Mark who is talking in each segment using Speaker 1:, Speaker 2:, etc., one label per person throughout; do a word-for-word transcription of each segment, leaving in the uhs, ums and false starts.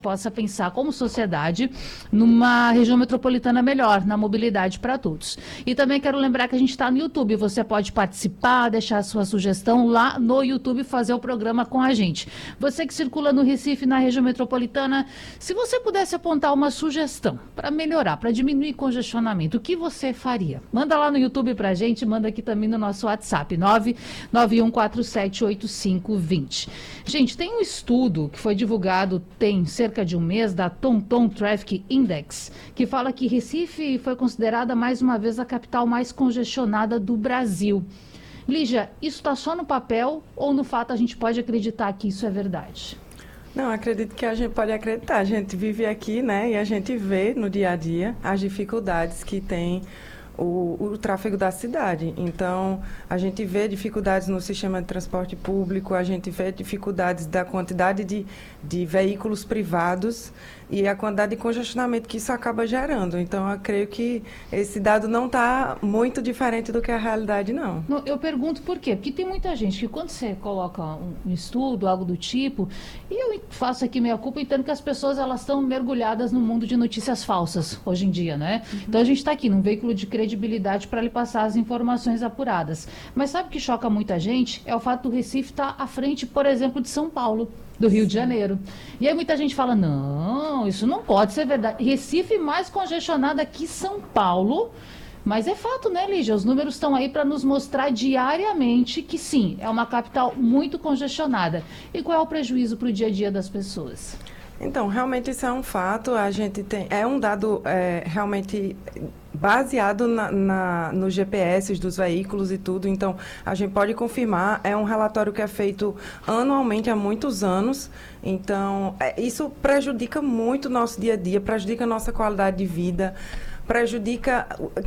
Speaker 1: possa pensar como sociedade numa região metropolitana melhor, na mobilidade para todos. E também quero lembrar que a gente está no YouTube, você pode participar, deixar a sua sugestão lá no YouTube, fazer o programa com a gente. Você que circula no Recife, na região metropolitana, se você pudesse apontar uma sugestão para melhorar, para diminuir congestionamento, o que você faria? Manda lá no YouTube para a gente, manda aqui também no nosso WhatsApp, nove nove um quatro sete oito cinco dois zero. Gente, tem um estudo que foi divulgado, tem cerca cerca de um mês, da TomTom Traffic Index, que fala que Recife foi considerada mais uma vez a capital mais congestionada do Brasil. Lígia, isso está só no papel ou no fato a gente pode acreditar que isso é verdade?
Speaker 2: Não, acredito que a gente pode acreditar. A gente vive aqui, né, e a gente vê no dia a dia as dificuldades que tem O, o tráfego da cidade. Então, a gente vê dificuldades no sistema de transporte público, a gente vê dificuldades da quantidade de, de veículos privados e a quantidade de congestionamento que isso acaba gerando. Então, eu creio que esse dado não está muito diferente do que a realidade, não.
Speaker 1: não. Eu pergunto por quê? Porque tem muita gente que quando você coloca um estudo, algo do tipo, e eu faço aqui minha culpa, entendo que as pessoas elas estão mergulhadas no mundo de notícias falsas hoje em dia, né? Uhum. Então, a gente está aqui num veículo de credibilidade para lhe passar as informações apuradas. Mas sabe o que choca muita gente? É o fato do Recife estar à frente, por exemplo, de São Paulo, do Rio Sim. de Janeiro. E aí muita gente fala, não, isso não pode ser verdade. Recife mais congestionada que São Paulo. Mas é fato, né, Lígia? Os números estão aí para nos mostrar diariamente que sim, é uma capital muito congestionada. E qual é o prejuízo para o dia a dia das pessoas?
Speaker 2: Então, realmente isso é um fato. A gente tem, é um dado é, realmente baseado na, na, nos G P S dos veículos e tudo. Então, a gente pode confirmar. É um relatório que é feito anualmente há muitos anos. Então, é, isso prejudica muito o nosso dia a dia, prejudica a nossa qualidade de vida, prejudica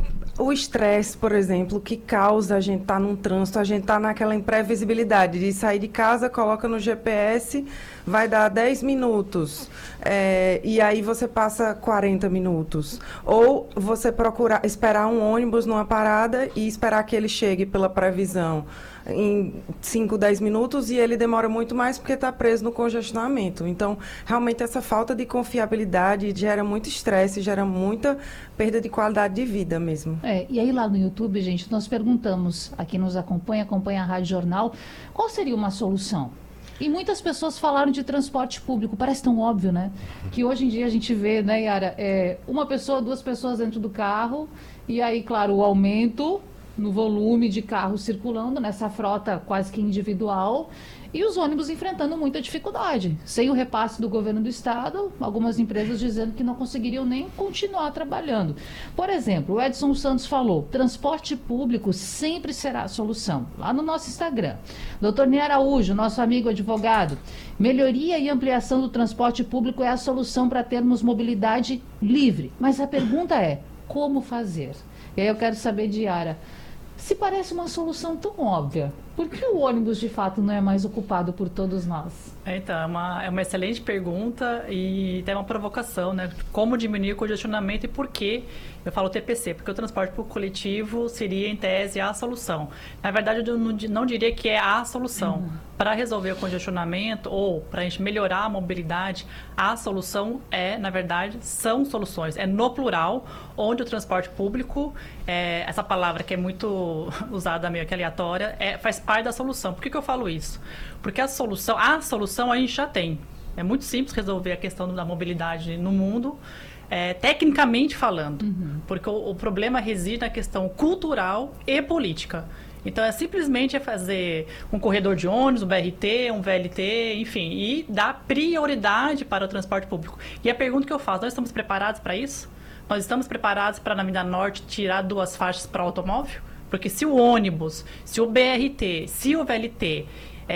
Speaker 2: o estresse, por exemplo, que causa a gente estar tá num trânsito, a gente está naquela imprevisibilidade de sair de casa, coloca no G P S, vai dar dez minutos, é, e aí você passa quarenta minutos. Ou você procurar, esperar um ônibus numa parada e esperar que ele chegue pela previsão em cinco, dez minutos e ele demora muito mais porque está preso no congestionamento. Então, realmente, essa falta de confiabilidade gera muito estresse, gera muita perda de qualidade de vida mesmo.
Speaker 1: É, e aí lá no YouTube, gente, nós perguntamos, a quem nos acompanha, acompanha a Rádio Jornal, qual seria uma solução? E muitas pessoas falaram de transporte público, parece tão óbvio, né? Que hoje em dia a gente vê, né, Yara, é, uma pessoa, duas pessoas dentro do carro, e aí, claro, o aumento no volume de carros circulando nessa frota quase que individual e os ônibus enfrentando muita dificuldade. Sem o repasse do governo do estado, algumas empresas dizendo que não conseguiriam nem continuar trabalhando. Por exemplo, o Edson Santos falou, transporte público sempre será a solução. Lá no nosso Instagram. doutor Ney Araújo, nosso amigo advogado, melhoria e ampliação do transporte público é a solução para termos mobilidade livre. Mas a pergunta é, como fazer? E aí eu quero saber de Yara, se parece uma solução tão óbvia, por que o ônibus de fato não é mais ocupado por todos nós?
Speaker 3: Então, é uma, é uma excelente pergunta e tem uma provocação, né? Como diminuir o congestionamento e por que eu falo T P C? Porque o transporte por coletivo seria, em tese, a solução. Na verdade, eu não, não diria que é a solução. Uhum. Para resolver o congestionamento ou para a gente melhorar a mobilidade, a solução é, na verdade, são soluções. É no plural, onde o transporte público, é, essa palavra que é muito usada meio que aleatória, é, faz parte da solução. Por que que eu falo isso? Porque a solução, a solução a gente já tem. É muito simples resolver a questão da mobilidade no mundo, é, tecnicamente falando. Uhum. Porque o, o problema reside na questão cultural e política. Então, é simplesmente fazer um corredor de ônibus, um B R T, um V L T, enfim, e dar prioridade para o transporte público. E a pergunta que eu faço, nós estamos preparados para isso? Nós estamos preparados para, na Avenida Norte, tirar duas faixas para o automóvel? Porque se o ônibus, se o B R T, se o V L T,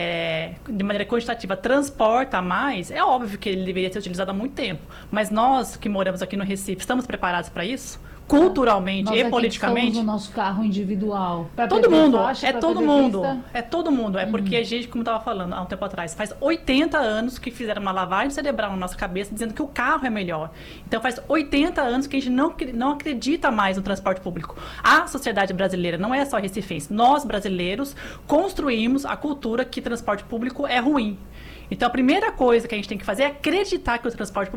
Speaker 3: é, de maneira quantitativa, transporta mais, é óbvio que ele deveria ser utilizado há muito tempo. Mas nós, que moramos aqui no Recife, estamos preparados para isso? Culturalmente
Speaker 1: Nós
Speaker 3: e
Speaker 1: aqui
Speaker 3: politicamente.
Speaker 1: Estamos no nosso carro individual.
Speaker 3: Todo mundo,
Speaker 1: faixa,
Speaker 3: é todo mundo,
Speaker 1: pista.
Speaker 3: é todo mundo. É
Speaker 1: Uhum.
Speaker 3: porque a gente, como estava falando há um tempo atrás, faz oitenta anos que fizeram uma lavagem cerebral na nossa cabeça dizendo que o carro é melhor. Então faz oitenta anos que a gente não, não acredita mais no transporte público. A sociedade brasileira, não é só recifense, nós brasileiros construímos a cultura que transporte público é ruim. Então a primeira coisa que a gente tem que fazer é acreditar que o transporte público